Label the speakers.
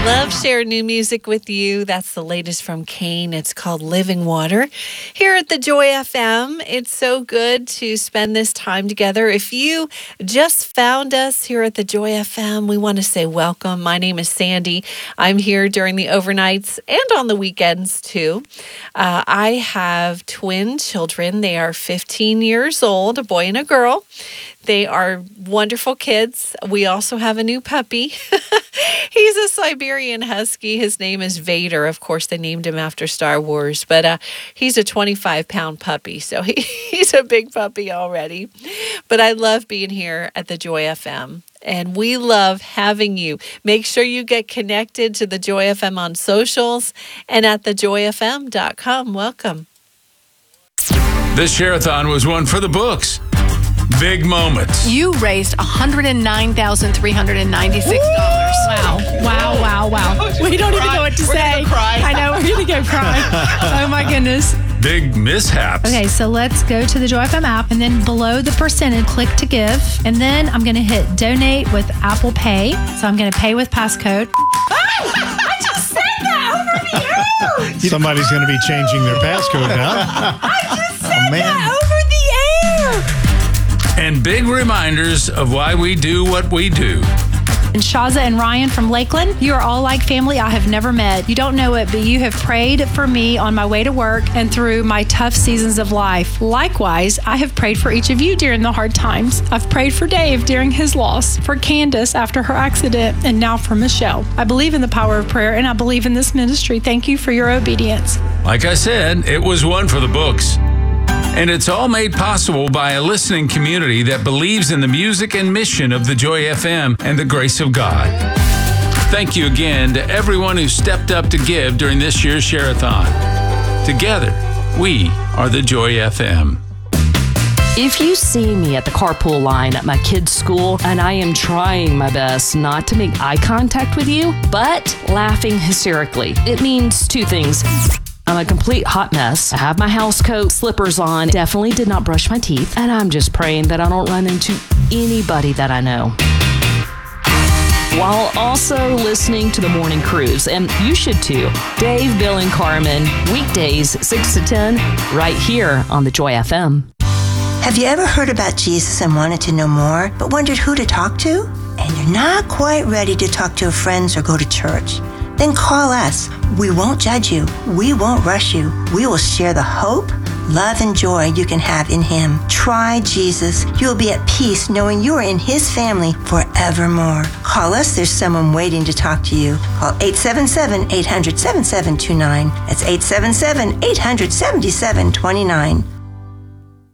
Speaker 1: Love sharing new music with you. That's the latest from Kane. It's called Living Water. Here at the Joy FM, it's so good to spend this time together. If you just found us here at the Joy FM, we want to say welcome. My name is Sandy. I'm here during the overnights and on the weekends too. I have twin children. They are 15 years old, a boy and a girl. They are wonderful kids. We also have a new puppy. He's a Siberian Husky. His name is Vader. Of course, they named him after Star Wars, but he's a 25-pound puppy, so he's a big puppy already. But I love being here at the Joy FM, and we love having you. Make sure you get connected to the Joy FM on socials and at thejoyfm.com. Welcome.
Speaker 2: This share-a-thon was one for the books. Big moments.
Speaker 3: You raised $109,396. Wow. We don't even know what to say. I know, we're going to go cry. Oh, my goodness.
Speaker 2: Big mishaps.
Speaker 4: Okay, so let's go to the Joy FM app, and then below the percentage, click to give. And then I'm going to hit donate with Apple Pay. So I'm going to pay with passcode.
Speaker 3: I just said that over the air.
Speaker 5: Somebody's going to be changing their passcode now.
Speaker 3: I just said that over the air.
Speaker 2: And big reminders of why we do what we do.
Speaker 4: And Shaza and Ryan from Lakeland, you are all like family I have never met. You don't know it, but you have prayed for me on my way to work and through my tough seasons of life. Likewise, I have prayed for each of you during the hard times. I've prayed for Dave during his loss, for Candace after her accident, and now for Michelle. I believe in the power of prayer, and I believe in this ministry. Thank you for your obedience.
Speaker 2: Like I said, it was one for the books. And it's all made possible by a listening community that believes in the music and mission of the Joy FM and the grace of God. Thank you again to everyone who stepped up to give during this year's share-a-thon. Together, we are the Joy FM.
Speaker 6: If you see me at the carpool line at my kids' school, and I am trying my best not to make eye contact with you, but laughing hysterically, it means two things. I'm a complete hot mess. I have my house coat, slippers on, definitely did not brush my teeth, and I'm just praying that I don't run into anybody that I know. While also listening to the Morning Cruise, and you should too. Dave, Bill, and Carmen, weekdays 6 to 10, right here on the Joy FM.
Speaker 7: Have you ever heard about Jesus and wanted to know more, but wondered who to talk to? And you're not quite ready to talk to your friends or go to church? Then call us. We won't judge you. We won't rush you. We will share the hope, love, and joy you can have in Him. Try Jesus. You will be at peace knowing you are in His family forevermore. Call us. There's someone waiting to talk to you. Call 877-800-7729. That's 877-800-7729.